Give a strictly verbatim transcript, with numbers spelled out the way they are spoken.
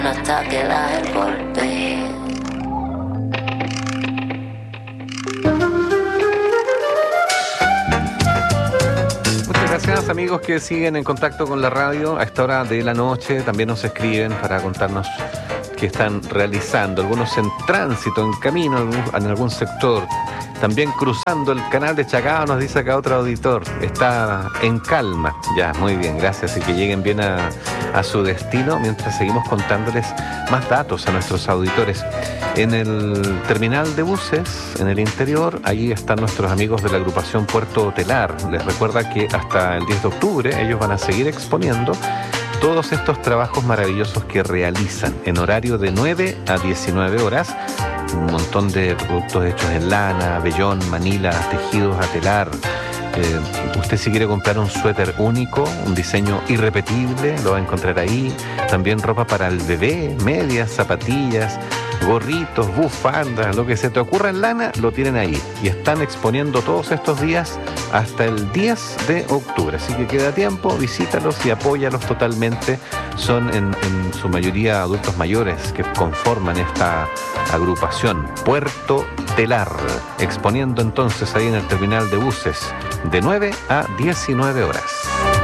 hasta que da el golpe. Muchas gracias, amigos que siguen en contacto con la radio a esta hora de la noche. También nos escriben para contarnos qué están realizando. Algunos en tránsito, en camino en algún sector. También cruzando el canal de Chacao, nos dice acá otro auditor. Está en calma. Ya, muy bien, gracias. Y que lleguen bien a, a su destino mientras seguimos contándoles más datos a nuestros auditores. En el terminal de buses, en el interior, ahí están nuestros amigos de la agrupación Puerto Telar. Les recuerda que hasta el diez de octubre ellos van a seguir exponiendo todos estos trabajos maravillosos que realizan en horario de nueve a diecinueve horas. Un montón de productos hechos en lana, vellón, manila, tejidos a telar. Eh, usted si quiere comprar un suéter único, un diseño irrepetible, lo va a encontrar ahí. También ropa para el bebé, medias, zapatillas, gorritos, bufandas, lo que se te ocurra en lana, lo tienen ahí. Y están exponiendo todos estos días hasta el diez de octubre. Así que queda tiempo, visítalos y apóyalos totalmente. Son en, en su mayoría adultos mayores que conforman esta agrupación Puerto Telar, exponiendo entonces ahí en el terminal de buses de nueve a diecinueve horas.